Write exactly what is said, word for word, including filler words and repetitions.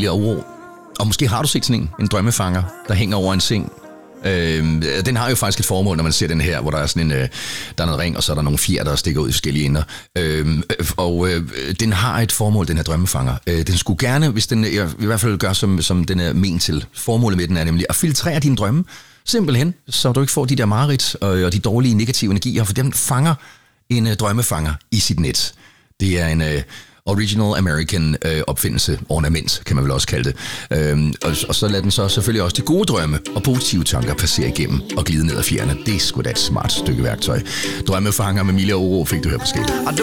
Emilia Oro. Og måske har du set sådan en, en drømmefanger, der hænger over en seng. Øh, den har jo faktisk et formål, når man ser den her, hvor der er sådan en, øh, der er noget ring, og så er der nogle fjer, der stikker ud i forskellige ender. Øh, og øh, den har et formål, den her drømmefanger. Øh, den skulle gerne, hvis den i hvert fald gør, som, som den er ment til. Formålet med den er nemlig at filtrere dine drømme, simpelthen, så du ikke får de der mareridt og, og de dårlige negative energier, for den fanger en øh, drømmefanger i sit net. Det er en øh, original American øh, opfindelse, ornament, kan man vel også kalde det. Øhm, og, og så lader den så selvfølgelig også de gode drømme og positive tanker passere igennem og glide ned ad fjerne. Det er sgu da et smart stykke værktøj. Drømmefanger med Emilia Oro fik du her på skæld.